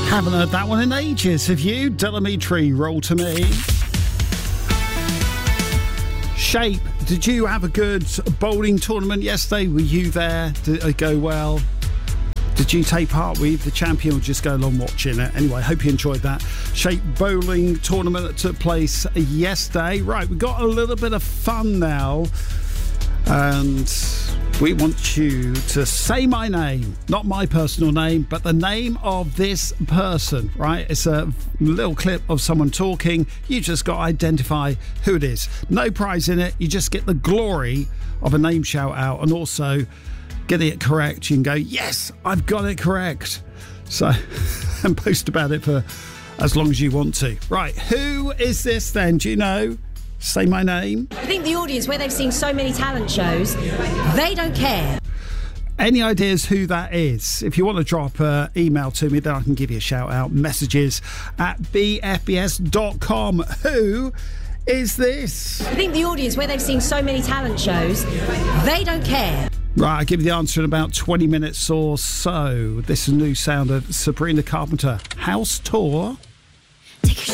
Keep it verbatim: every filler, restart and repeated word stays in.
Haven't heard that one in ages, have you? Delamitri, Roll to Me. Shape, did you have a good bowling tournament yesterday? Were you there? Did it go well? Did you take part? Were you the champion or just go along watching it? Anyway, hope you enjoyed that Shape bowling tournament that took place yesterday. Right, we've got a little bit of fun now. And we want you to say my name, not my personal name, but the name of this person, right? It's a little clip of someone talking. You just got to identify who it is. No prize in it. You just get the glory of a name shout out, and also getting it correct. You can go, yes, I've got it correct. So, and post about it for as long as you want to. Right, who is this then? Do you know? Say my name. I think the audience, where they've seen so many talent shows, they don't care. Any ideas who that is? If you want to drop an email to me, then I can give you a shout out. Messages at b f b s dot com. Who is this? I think the audience, where they've seen so many talent shows, they don't care. Right, I'll give you the answer in about twenty minutes or so. This is a new sound of Sabrina Carpenter. House Tour.